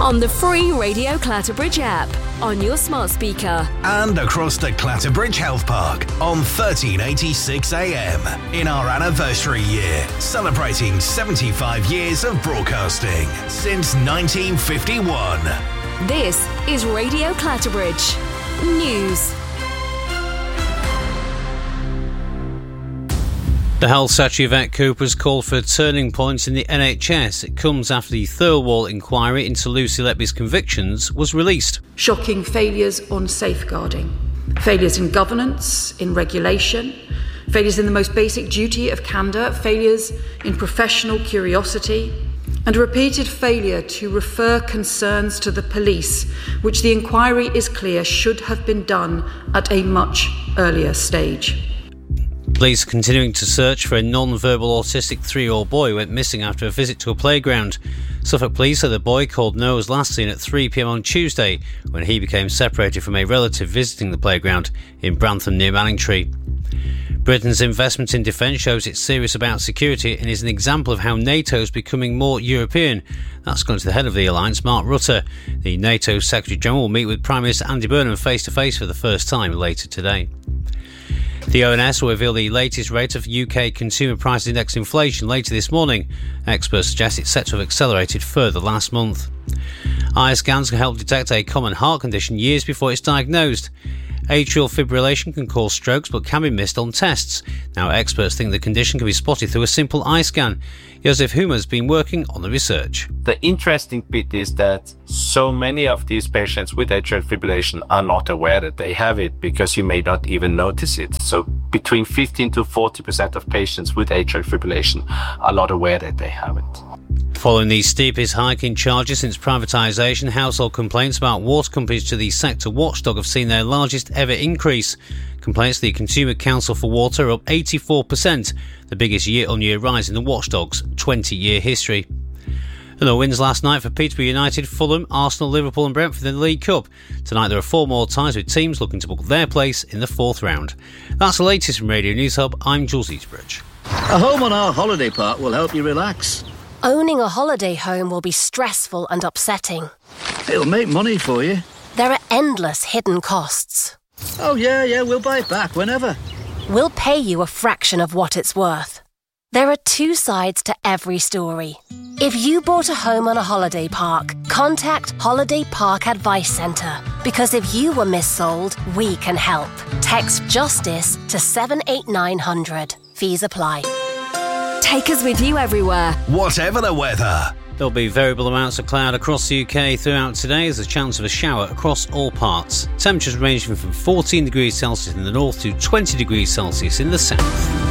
on the free Radio Clatterbridge app, on your smart speaker, and across the Clatterbridge Health Park on 1386 AM in our anniversary year, celebrating 75 years of broadcasting since 1951. This is Radio Clatterbridge News. The Health Secretary Yvette Cooper has called for a turning point in the NHS. It comes after the Thirlwall inquiry into Lucy Letby's convictions was released. Shocking failures on safeguarding, failures in governance, in regulation, failures in the most basic duty of candour, failures in professional curiosity, and a repeated failure to refer concerns to the police, which the inquiry is clear should have been done at a much earlier stage. Police are continuing to search for a non-verbal autistic 3-year-old boy who went missing after a visit to a playground. Suffolk Police say the boy called Noah was last seen at 3 p.m. on Tuesday when he became separated from a relative visiting the playground in Brantham near Manningtree. Britain's investment in defence shows it's serious about security and is an example of how NATO is becoming more European. That's according to the head of the alliance, Mark Rutte. The NATO Secretary-General will meet with Prime Minister Andy Burnham face-to-face for the first time later today. The ONS will reveal the latest rate of UK Consumer Price Index inflation later this morning. Experts suggest it's set to have accelerated further last month. Eye scans can help detect a common heart condition years before it's diagnosed. Atrial fibrillation can cause strokes but can be missed on tests. Now experts think the condition can be spotted through a simple eye scan. Josef Humer has been working on the research. The interesting bit is that so many of these patients with atrial fibrillation are not aware that they have it because you may not even notice it. So between 15 to 40% of patients with atrial fibrillation are not aware that they have it. Following the steepest hike in charges since privatisation, household complaints about water companies to the sector watchdog have seen their largest ever increase. Complaints to the Consumer Council for Water are up 84%, the biggest year-on-year rise in the watchdog's 20-year history. And the wins last night for Peterborough United, Fulham, Arsenal, Liverpool and Brentford in the League Cup. Tonight there are 4 more ties with teams looking to book their place in the 4th round. That's the latest from Radio News Hub. I'm Jules Eastbridge. A home on our holiday park will help you relax. Owning a holiday home will be stressful and upsetting. It'll make money for you. There are endless hidden costs. Oh, yeah, we'll buy it back whenever. We'll pay you a fraction of what it's worth. There are 2 sides to every story. If you bought a home on a holiday park, contact Holiday Park Advice Centre. Because if you were missold, we can help. Text JUSTICE to 78900. Fees apply. Take us with you everywhere, whatever the weather. There'll be variable amounts of cloud across the UK throughout today. There's a chance of a shower across all parts. Temperatures ranging from 14 degrees Celsius in the north to 20 degrees Celsius in the south.